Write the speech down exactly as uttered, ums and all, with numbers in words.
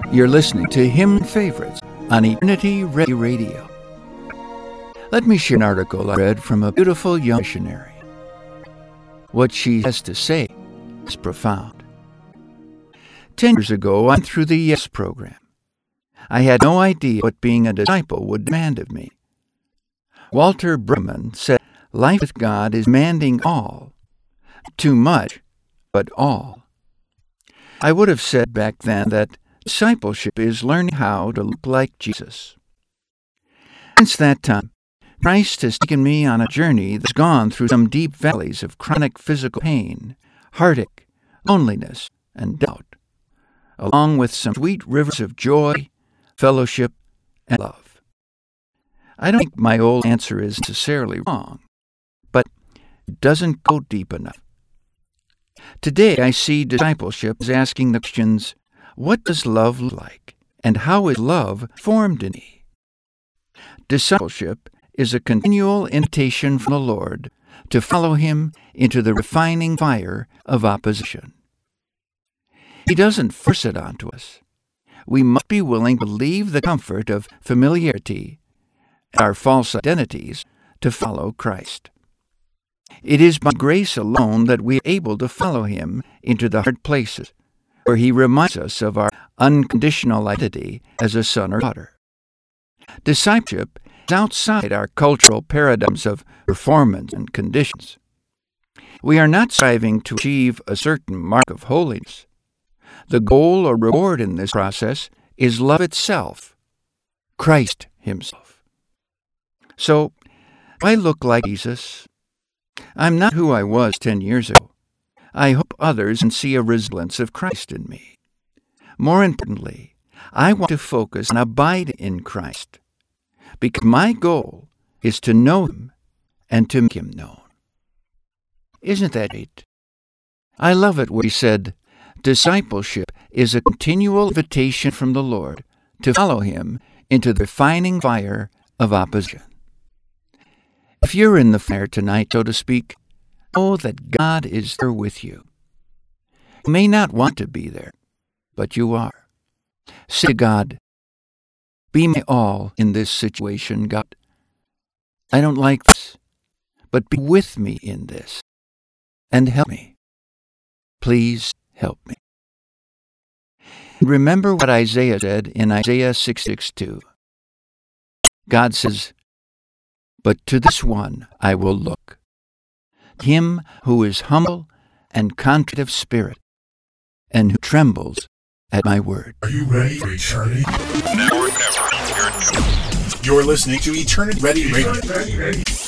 You're listening to Hymn Favorites on Eternity Ready Radio. Let me share an article I read from a beautiful young missionary. What she has to say is profound. Ten years ago, I went through the YES program. I had no idea what being a disciple would demand of me. Walter Brueggemann said, "Life with God is demanding all. Too much, but all." I would have said back then that discipleship is learning how to look like Jesus. Since that time, Christ has taken me on a journey that's gone through some deep valleys of chronic physical pain, heartache, loneliness, and doubt, along with some sweet rivers of joy, fellowship, and love. I don't think my old answer is necessarily wrong, but it doesn't go deep enough. Today I see discipleship as asking the questions, what does love look like, and how is love formed in me? Discipleship is a continual invitation from the Lord to follow Him into the refining fire of opposition. He doesn't force it onto us. We must be willing to leave the comfort of familiarity and our false identities to follow Christ. It is by grace alone that we are able to follow Him into the hard places, where He reminds us of our unconditional identity as a son or daughter. Discipleship is outside our cultural paradigms of performance and conditions. We are not striving to achieve a certain mark of holiness. The goal or reward in this process is love itself, Christ Himself. So, do I look like Jesus? I'm not who I was ten years ago. I hope others can see a resemblance of Christ in me. More importantly, I want to focus on abiding in Christ, because my goal is to know Him and to make Him known. Isn't that great? I love it where He said, discipleship is a continual invitation from the Lord to follow Him into the refining fire of opposition. If you're in the fire tonight, so to speak, know that God is there with you. You may not want to be there, but you are. Say to God, be my all in this situation, God. I don't like this, but be with me in this, and help me. Please help me. Remember what Isaiah said in Isaiah sixty-six two. God says, but to this one I will look, Him who is humble and contrite of spirit, and who trembles at my word. Are you ready for eternity? Never, never. You're listening to Eternity Ready Radio.